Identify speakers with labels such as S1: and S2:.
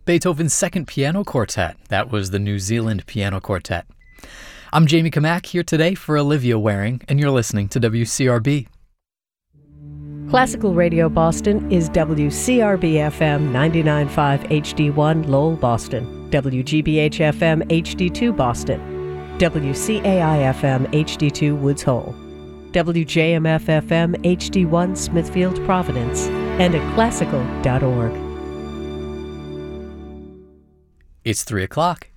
S1: Beethoven's Second Piano Quartet. That was the New Zealand Piano Quartet. I'm Jamie Kamak here today for Olivia Waring, and you're listening to WCRB.
S2: Classical Radio Boston is WCRB-FM 99.5 HD1 Lowell, Boston, WGBH-FM HD2 Boston, WCAI-FM HD2 Woods Hole, WJMF-FM HD1 Smithfield, Providence, and at classical.org.
S1: It's 3 o'clock.